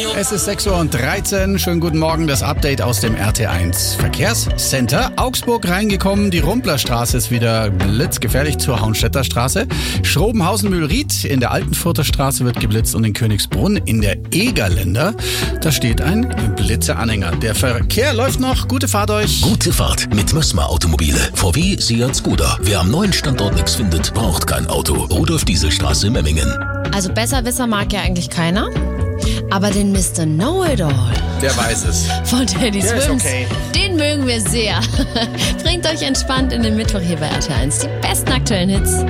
Es ist 6:13 Uhr. Schönen guten Morgen, das Update aus dem RT1 Verkehrscenter. Augsburg reingekommen, die Rumplerstraße ist wieder blitzgefährlich zur Hauenstädter Straße. Schrobenhausen-Mühlried in der Altenfurter Straße wird geblitzt und in Königsbrunn in der Egerländer, da steht ein Blitzeanhänger. Der Verkehr läuft noch. Gute Fahrt euch. Gute Fahrt mit Mössmer Automobile. VW, Seat, Skoda. Wer am neuen Standort nichts findet, braucht kein Auto. Rudolf-Diesel-Straße, Memmingen. Also Besserwisser mag ja eigentlich keiner, aber den Mr. Know-it-all, Der weiß es. von Daddy Der ist Swims, okay. den mögen wir sehr. Bringt euch entspannt in den Mittwoch hier bei RT1. Die besten aktuellen Hits.